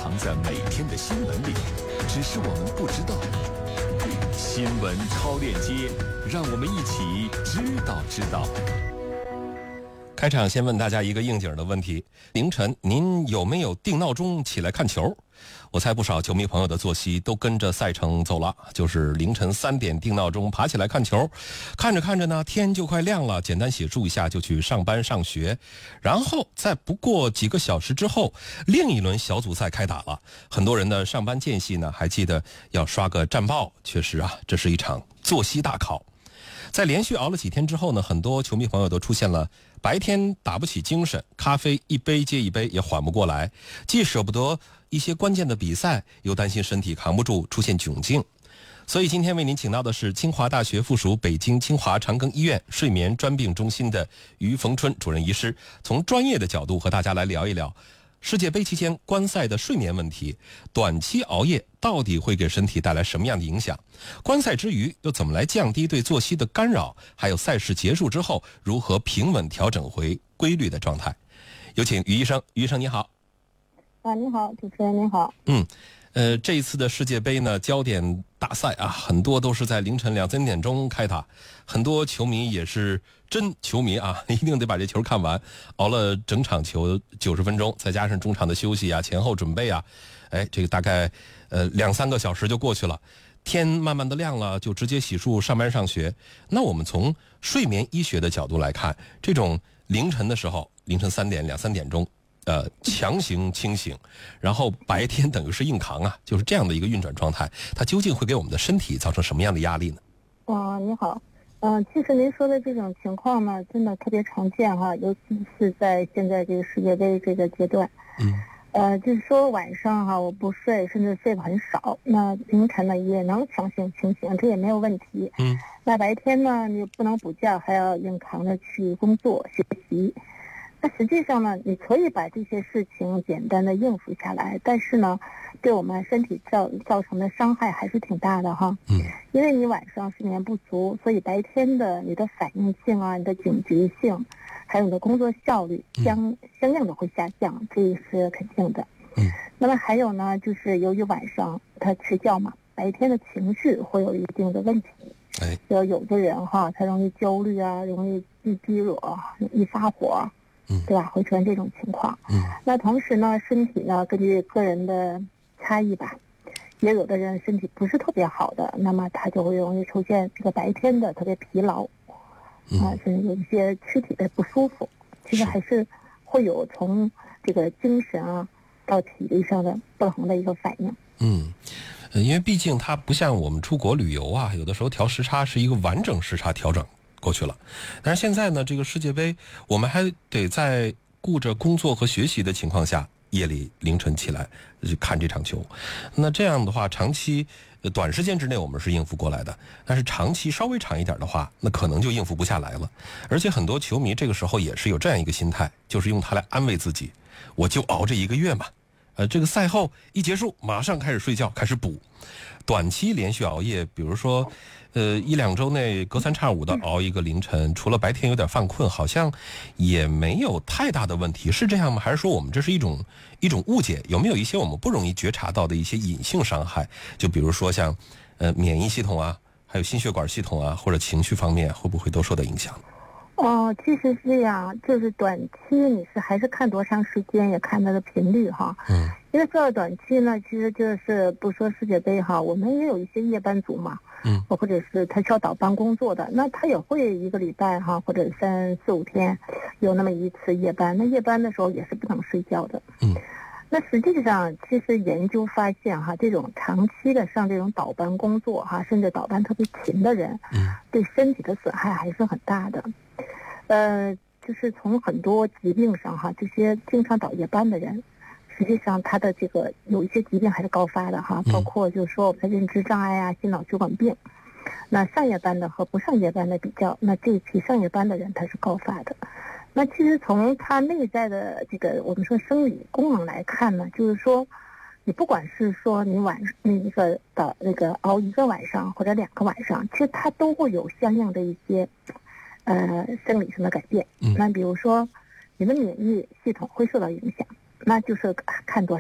藏在每天的新闻里，只是我们不知道。新闻超链接，让我们一起知道。 开场先问大家一个应景的问题：凌晨您有没有定闹钟起来看球？我猜不少球迷朋友的作息都跟着赛程走了，就是凌晨3点定闹钟爬起来看球，看着看着呢，天就快亮了，简单洗漱一下就去上班上学，然后在不过几个小时之后，另一轮小组赛开打了。很多人的上班间隙呢，还记得要刷个战报，确实啊，这是一场作息大考。在连续熬了几天之后呢，很多球迷朋友都出现了白天打不起精神，咖啡一杯接一杯也缓不过来，既舍不得一些关键的比赛，又担心身体扛不住出现窘境。所以今天为您请到的是清华大学附属北京清华长庚医院睡眠专病中心的于逢春主任医师，从专业的角度和大家来聊一聊世界杯期间观赛的睡眠问题，短期熬夜到底会给身体带来什么样的影响？观赛之余又怎么来降低对作息的干扰？还有赛事结束之后如何平稳调整回规律的状态？有请于医生。于医生你好。 你好，主持人您好。 这一次的世界杯呢，焦点大赛啊，很多都是在凌晨2、3点钟开打，很多球迷也是真球迷啊，一定得把这球看完，熬了整场球90分钟，再加上中场的休息啊、前后准备啊，这个大概2、3个小时就过去了。天慢慢的亮了，就直接洗漱上班上学。那我们从睡眠医学的角度来看，这种凌晨的时候，凌晨3点、2、3点钟。强行清醒，然后白天等于是硬扛啊，就是这样的一个运转状态，它究竟会给我们的身体造成什么样的压力呢？ 你好，其实您说的这种情况呢，真的特别常见哈，尤其是在现在这个世界杯这个阶段。就是说晚上哈，我不睡，甚至睡得很少，那凌晨呢也能强行清醒，这也没有问题。那白天呢，你不能补觉，还要硬扛着去工作学习。那实际上呢，你可以把这些事情简单的应付下来，但是呢，对我们身体造成的伤害还是挺大的哈。因为你晚上睡眠不足，所以白天的你的反应性啊、你的警觉性，还有你的工作效率相应的会下降，这也是肯定的。那么还有呢，就是由于晚上他迟觉嘛，白天的情绪会有一定的问题。有的人哈，他容易焦虑啊，容易低落，易发火。对吧？会出现这种情况。那同时呢，身体呢，根据个人的差异吧，也有的人身体不是特别好的，那么他就会容易出现这个白天的特别疲劳，甚至有一些躯体的不舒服。其实还是会有从这个精神啊到体力上的不同的一个反应。 因为毕竟它不像我们出国旅游啊，有的时候调时差是一个完整时差调整过去了，但是现在呢，这个世界杯我们还得在顾着工作和学习的情况下，夜里凌晨起来去看这场球。那这样的话，长期短时间之内我们是应付过来的，但是长期稍微长一点的话，那可能就应付不下来了。而且很多球迷这个时候也是有这样一个心态，就是用它来安慰自己，我就熬这1个月嘛，这个赛后一结束马上开始睡觉，开始补。短期连续熬夜，比如说1、2周内隔3差5的熬一个凌晨，除了白天有点犯困，好像也没有太大的问题，是这样吗？还是说我们这是一种误解？有没有一些我们不容易觉察到的一些隐性伤害？就比如说像免疫系统啊，还有心血管系统啊，或者情绪方面，会不会都受到影响？ 其实是这样，就是短期你还是看多长时间，也看它的频率哈。因为说到短期呢，其实就是不说世界杯哈，我们也有一些夜班族嘛，或者是他需要倒班工作的，那他也会1个礼拜哈，或者3、4、5天有那么1次夜班，那夜班的时候也是不能睡觉的。那实际上，其实研究发现哈，这种长期的上这种倒班工作哈，甚至倒班特别勤的人，对身体的损害还是很大的。就是从很多疾病上哈，这些经常倒夜班的人，实际上他的这个有一些疾病还是高发的哈，包括就是说我们的认知障碍啊、心脑血管病。那上夜班的和不上夜班的比较，那这一批上夜班的人他是高发的。那其实从他内在的这个我们说生理功能来看呢，就是说你不管是说你那个熬1个晚上或者2个晚上，其实它都会有相应的一些生理上的改变。那比如说你的免疫系统会受到影响，那就是看多